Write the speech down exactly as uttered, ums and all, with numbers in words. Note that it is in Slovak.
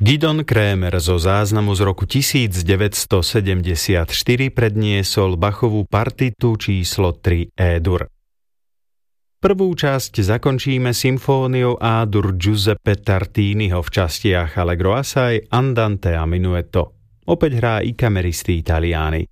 Gidon Kremer zo záznamu z roku tisícdeväťstosedemdesiatštyri predniesol Bachovú partitu číslo tri E-dur. Prvú časť zakončíme symfóniou A-dur Giuseppe Tartiniho v častiach Allegro assai, Andante a Minuetto. Opäť hrá i kameristi Italiáni.